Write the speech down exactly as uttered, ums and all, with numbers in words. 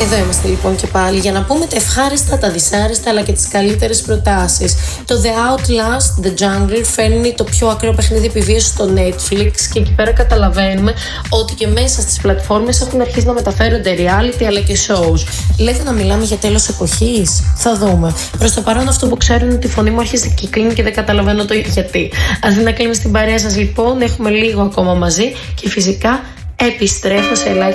Εδώ είμαστε λοιπόν και πάλι για να πούμε τα ευχάριστα, τα δυσάρεστα αλλά και τις καλύτερες προτάσεις. Το The Outlast, The Jungle φέρνει το πιο ακραίο παιχνίδι επιβίωσης στο Netflix και εκεί πέρα καταλαβαίνουμε ότι και μέσα στις πλατφόρμες έχουν αρχίσει να μεταφέρονται reality αλλά και shows. Λέτε να μιλάμε για τέλος εποχής? Θα δούμε. Προς το παρόν αυτό που ξέρουν είναι ότι η φωνή μου αρχίζει και κλείνει και δεν καταλαβαίνω το γιατί. Αντί να κλείνουμε στην παρέα σας λοιπόν, έχουμε λίγο ακόμα μαζί και φυσικά επιστρέφω σε live